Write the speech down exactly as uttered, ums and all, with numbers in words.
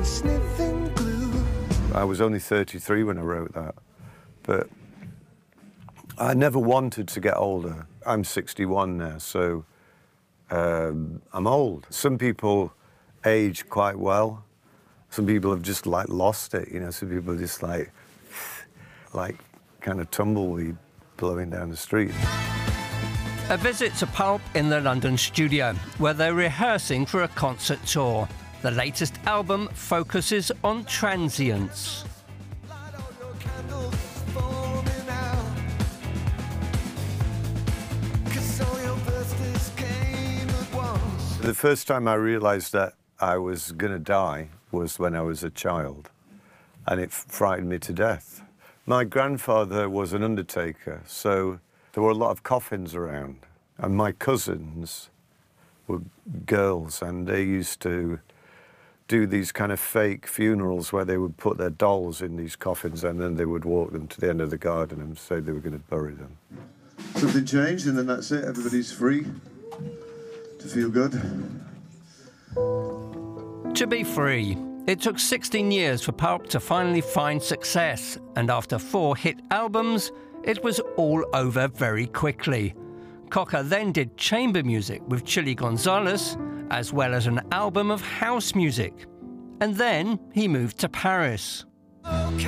sniffing glue. I was only thirty-three when I wrote that, but I never wanted to get older. I'm sixty-one now, so um, I'm old. Some people age quite well. Some people have just like lost it, you know. Some people are just like, like kind of tumbleweed blowing down the street. A visit to Pulp in the London studio, where they're rehearsing for a concert tour. The latest album focuses on transience. The first time I realised that I was going to die was when I was a child, and it frightened me to death. My grandfather was an undertaker, so there were a lot of coffins around, and my cousins were girls, and they used to do these kind of fake funerals where they would put their dolls in these coffins and then they would walk them to the end of the garden and say they were going to bury them. Something changed and then that's it, everybody's free to feel good. To be free. It took sixteen years for Pulp to finally find success, and after four hit albums, it was all over very quickly. Cocker then did chamber music with Chilly Gonzales, as well as an album of house music. And then he moved to Paris. Okay,